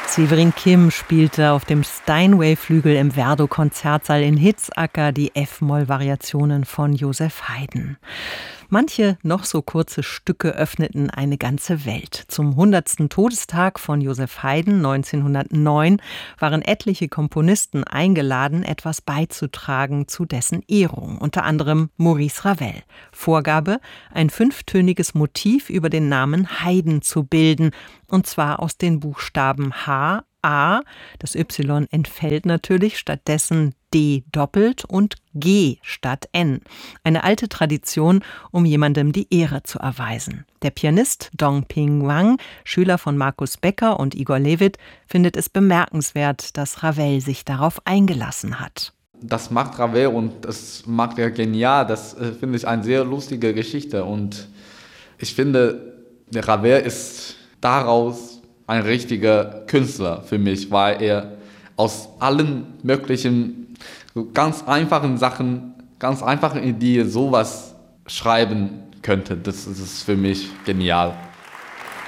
Severin Kim spielte auf dem Steinway-Flügel im Werdow-Konzertsaal in Hitzacker die F-Moll-Variationen von Joseph Haydn. Manche noch so kurze Stücke öffneten eine ganze Welt. Zum 100. Todestag von Joseph Haydn 1909 waren etliche Komponisten eingeladen, etwas beizutragen zu dessen Ehrung, unter anderem Maurice Ravel. Vorgabe, ein 5-töniges Motiv über den Namen Haydn zu bilden, und zwar aus den Buchstaben H, A, das Y entfällt natürlich, stattdessen D doppelt und G statt N. Eine alte Tradition, um jemandem die Ehre zu erweisen. Der Pianist Dong Ping Wang, Schüler von Markus Becker und Igor Levit, findet es bemerkenswert, dass Ravel sich darauf eingelassen hat. Das macht Ravel und das macht er genial. Das finde ich eine sehr lustige Geschichte. Und ich finde, der Ravel ist daraus ein richtiger Künstler für mich, weil er aus allen möglichen ganz einfachen Sachen, ganz einfachen Ideen sowas schreiben könnte. Das ist für mich genial.